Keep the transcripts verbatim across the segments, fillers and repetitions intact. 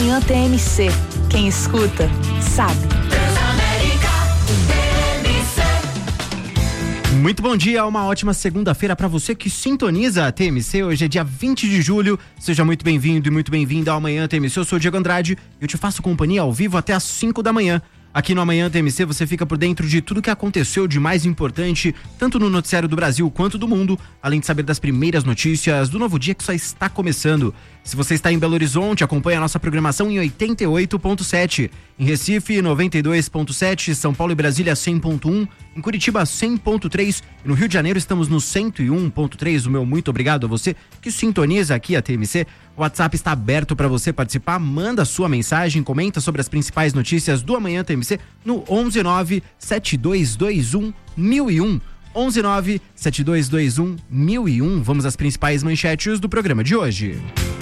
Amanhã T M C. Quem escuta, sabe. Muito bom dia, uma ótima segunda-feira para você que sintoniza a T M C. Hoje é dia vinte de julho. Seja muito bem-vindo e muito bem-vinda ao Amanhã T M C. Eu sou o Diego Andrade e eu te faço companhia ao vivo até às cinco da manhã. Aqui no Amanhã T M C você fica por dentro de tudo que aconteceu de mais importante, tanto no noticiário do Brasil quanto do mundo, além de saber das primeiras notícias do novo dia que só está começando. Se você está em Belo Horizonte, acompanhe a nossa programação em oitenta e oito ponto sete, em Recife noventa e dois ponto sete, São Paulo e Brasília cem ponto um, em Curitiba cem ponto três e no Rio de Janeiro estamos no cento e um ponto três. O meu muito obrigado a você que sintoniza aqui a T M C. O WhatsApp está aberto para você participar, manda sua mensagem, comenta sobre as principais notícias do Amanhã T M C no onze nove sete dois dois um mil e um. onze nove sete dois dois um mil e um. Vamos às principais manchetes do programa de hoje.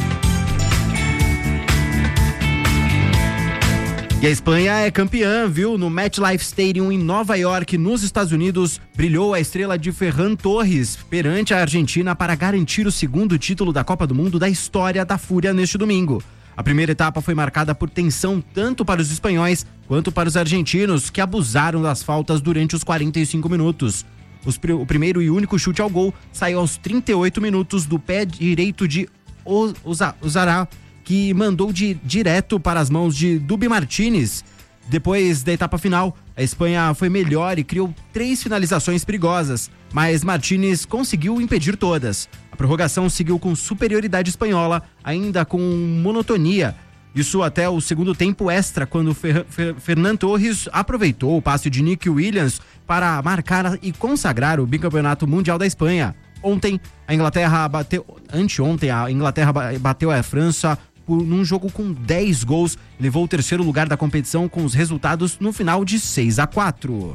E a Espanha é campeã, viu? No MetLife Stadium em Nova York, nos Estados Unidos, brilhou a estrela de Ferran Torres perante a Argentina para garantir o segundo título da Copa do Mundo da história da Fúria neste domingo. A primeira etapa foi marcada por tensão tanto para os espanhóis quanto para os argentinos, que abusaram das faltas durante os quarenta e cinco minutos. Os, o primeiro e único chute ao gol saiu aos trinta e oito minutos do pé direito de Ozará, que mandou de, direto para as mãos de Dubi Martínez. Depois da etapa final, a Espanha foi melhor e criou três finalizações perigosas, mas Martínez conseguiu impedir todas. A prorrogação seguiu com superioridade espanhola, ainda com monotonia. Isso até o segundo tempo extra, quando Fer, Fer, Fernan Torres aproveitou o passe de Nick Williams para marcar e consagrar o bicampeonato mundial da Espanha. Ontem, a Inglaterra bateu... Anteontem, a Inglaterra bateu a França num jogo com dez gols, levou o terceiro lugar da competição com os resultados no final de seis a quatro.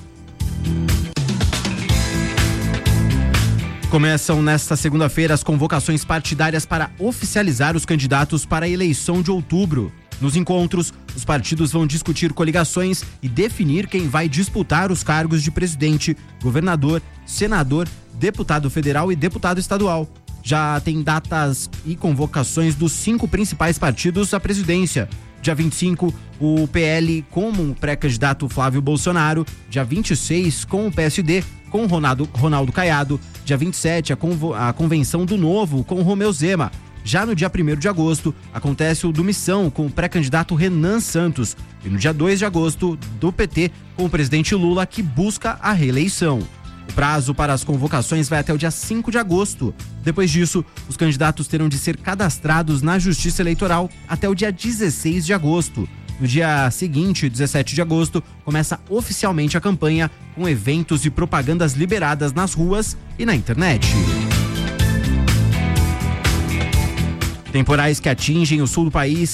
Começam nesta segunda-feira as convocações partidárias para oficializar os candidatos para a eleição de outubro. Nos encontros, os partidos vão discutir coligações e definir quem vai disputar os cargos de presidente, governador, senador, deputado federal e deputado estadual. Já tem datas e convocações dos cinco principais partidos à presidência. Dia vinte e cinco, o P L com o pré-candidato Flávio Bolsonaro. Dia vinte e seis, com o P S D, com Ronaldo, Ronaldo Caiado. Dia vinte e sete, a, convo, a convenção do Novo, com Romeu Zema. Já no dia primeiro de agosto, acontece o do Missão, com o pré-candidato Renan Santos. E no dia dois de agosto, do P T, com o presidente Lula, que busca a reeleição. O prazo para as convocações vai até o dia cinco de agosto. Depois disso, os candidatos terão de ser cadastrados na Justiça Eleitoral até o dia dezesseis de agosto. No dia seguinte, dezessete de agosto, começa oficialmente a campanha, com eventos e propagandas liberadas nas ruas e na internet. Temporais que atingem o sul do país